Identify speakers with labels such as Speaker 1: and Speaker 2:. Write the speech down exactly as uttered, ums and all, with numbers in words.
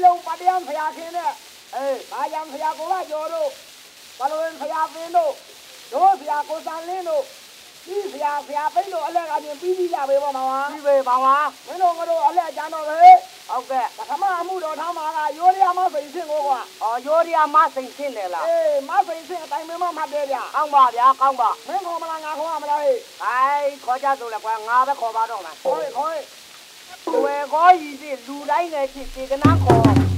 Speaker 1: လုံးပတရားဖျားခင်းတဲ့အေးဘာကြောင့်ဖျားကိုကကျော်တို့ဘလိုရင်ဖျားပင်တို့တို့ဖျားကိုစံလင်းတို့ဒီဖျားဖျားပိတ်တို့အလက်ကပြင်ပြီးပြီးကြပဲပေါ့မောင်ဟာပြီးပဲမောင်ဟာမင်းတို့ကတော့အလက်ကြမ်းတော့လေဟုတ်ကဲ့ပထမအမှုတော်ထားမှာကရိုးရမစိန်စင်ကိုကွာအော်ရိုးရမစိန်စင်တယ်လားအေးမစိန်စင်အတိုင်းမင်းမမှတ်တယ်ဗျကောင်းပါဗျာကောင်းပါမင်းခေါ်မလားငါခေါ်ရမလားဟေးဟိုင်းခေါ်ကြဆိုလဲကွာငါပဲခေါ်ပါတော့မယ်ခေါ်ခေါ်ဝယ်ခေါ်ရည်စီလူတိုင်းနဲ့ဖြစ်စေကနာခေါ်